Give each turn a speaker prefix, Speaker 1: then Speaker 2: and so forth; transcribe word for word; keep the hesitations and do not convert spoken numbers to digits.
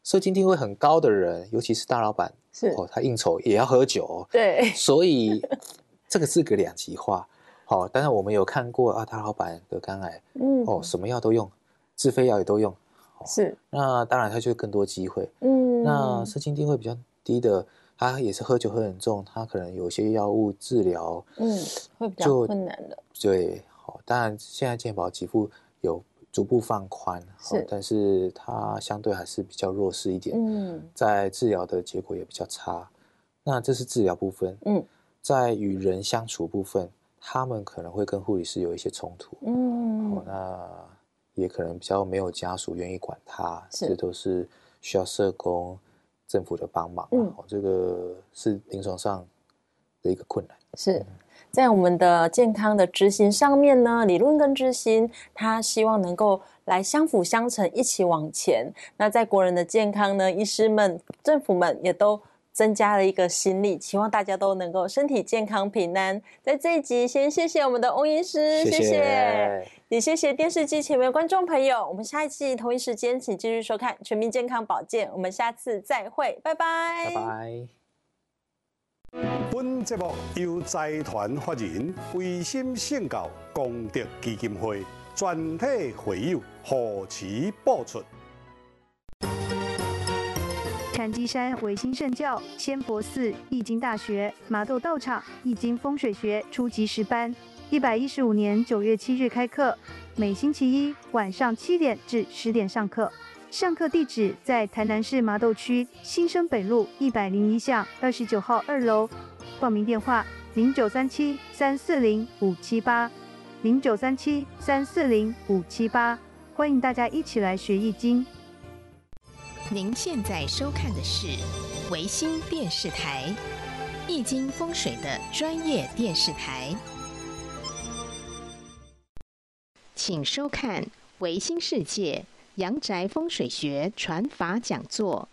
Speaker 1: 社经地位很高的人，尤其是大老板，
Speaker 2: 是
Speaker 1: 哦，他应酬也要喝酒、哦，
Speaker 2: 对，
Speaker 1: 所以这个是个两极化。好、哦，当然我们有看过啊，大老板得肝癌，
Speaker 2: 嗯，
Speaker 1: 哦，什么药都用，自费药也都用，哦、
Speaker 2: 是，
Speaker 1: 那当然他就更多机会。
Speaker 2: 嗯，
Speaker 1: 那社经地位比较低的，他也是喝酒喝很重，他可能有些药物治疗，
Speaker 2: 嗯，会比较困难的。
Speaker 1: 对，好、哦，当然现在健保给付有逐步放宽，是、哦，但是它相对还是比较弱势一点，嗯，在治疗的结果也比较差。那这是治疗部分，嗯，在与人相处部分，他们可能会跟护理师有一些冲突，嗯，哦，那也可能比较没有家属愿意管他，这都是需要社工、政府的帮忙，嗯，哦，这个是临床上的一个困难，
Speaker 2: 是。嗯，在我们的健康的执行上面呢，理论跟执行，它希望能够来相辅相成，一起往前。那在国人的健康呢，医师们、政府们也都增加了一个心力，希望大家都能够身体健康平安。在这一集，先谢谢我们的翁医师，
Speaker 1: 谢谢，
Speaker 2: 谢谢也谢谢电视机前面的观众朋友。我们下一季同一时间，请继续收看《全民健康保健》，我们下次再会，拜拜，
Speaker 1: 拜拜。
Speaker 3: 本节目由财团法人维心圣教功德基金会全体会友护持播出。
Speaker 4: 禅机山维心圣教仙佛寺易经大学麻豆道场易经风水学初级十班，一百一十五年九月七日开课，每星期一晚上七点至十点上课。上课地址在台南市麻豆区新生北路一百零一巷二十九号二楼。报名电话：零九三七三四零五七八，零九三七三四零五七八。欢迎大家一起来学易经。
Speaker 5: 您现在收看的是维新电视台易经风水的专业电视台，请收看维新世界阳宅风水学传法讲座。